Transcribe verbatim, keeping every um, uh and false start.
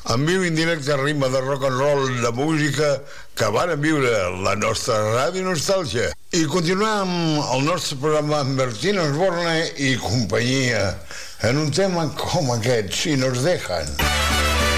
en viu indirecte, ritme de rock and roll, de música que van viure la nostra Ràdio Nostàlgia. I continuem el nostre programa amb Bertín Osborne i companyia en un tema com aquest, Si nos dejan.